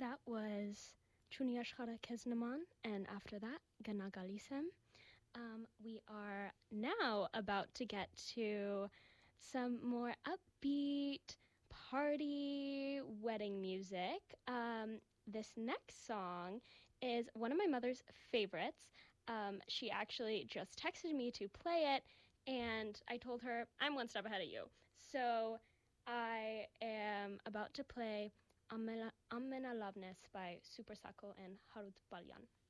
That was Chuniashara Keznaman, and after that, Ganagalisem. We are now about to get to some more upbeat party wedding music. This next song is one of my mother's favorites. She actually just texted me to play it, and I told her I'm one step ahead of you. So I am about to play Ammena Loveness by Super Sako and Harut Balyan.